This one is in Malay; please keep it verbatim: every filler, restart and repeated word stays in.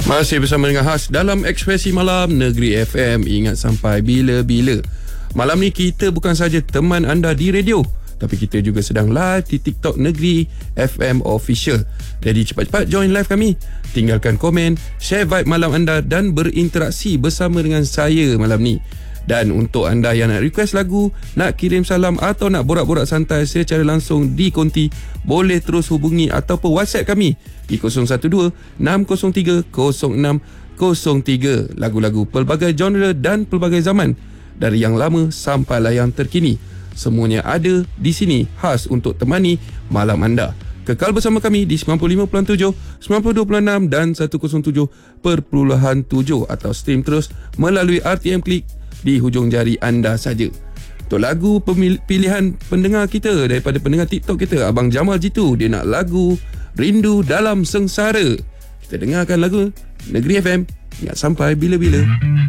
Masih bersama dengan Has dalam Ekspresi Malam Negeri F M. Ingat sampai bila-bila. Malam ni kita bukan saja teman anda di radio, tapi kita juga sedang live di TikTok Negeri F M Official. Jadi cepat-cepat join live kami. Tinggalkan komen, share vibe malam anda dan berinteraksi bersama dengan saya malam ni. Dan untuk anda yang nak request lagu, nak kirim salam atau nak borak-borak santai secara langsung di konti, boleh terus hubungi ataupun WhatsApp kami di kosong satu dua enam kosong tiga kosong enam kosong tiga. Lagu-lagu pelbagai genre dan pelbagai zaman, dari yang lama sampailah yang terkini, semuanya ada di sini, khas untuk temani malam anda. Kekal bersama kami di sembilan puluh lima perpuluhan tujuh, sembilan puluh dua perpuluhan enam dan seratus tujuh perpuluhan tujuh, atau stream terus melalui R T M Klik di hujung jari anda saja. Untuk lagu pilihan pendengar kita daripada pendengar TikTok kita, Abang Jamal Jitu, dia nak lagu Rindu Dalam Sengsara. Kita dengarkan lagu Negeri F M. Ingat sampai bila-bila.